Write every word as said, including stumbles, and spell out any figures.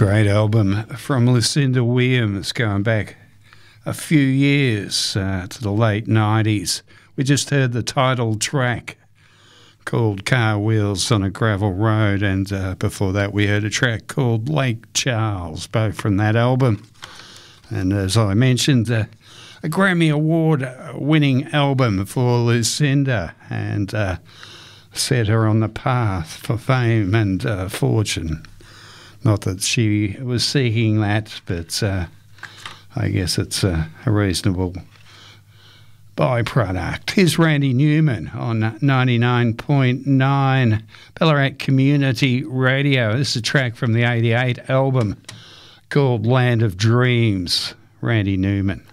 Great album from Lucinda Williams, going back a few years uh, to the late nineties. We just heard the title track called Car Wheels on a Gravel Road, and uh, before that we heard a track called Lake Charles, both from that album. And as I mentioned, uh, a Grammy Award winning album for Lucinda, and uh, set her on the path for fame and uh, fortune. Not that she was seeking that, but uh, I guess it's a, a reasonable byproduct. Here's Randy Newman on ninety-nine point nine Ballarat Community Radio. This is a track from the eighty-eight album called Land of Dreams. Randy Newman.